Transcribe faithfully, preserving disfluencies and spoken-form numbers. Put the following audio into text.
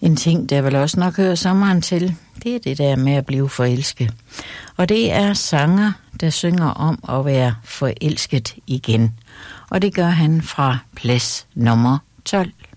En ting, der vel også nok hører sommeren til, det er det der med at blive forelsket. Og det er sanger, der synger om at være forelsket igen. Og det gør han fra plads nummer tolv.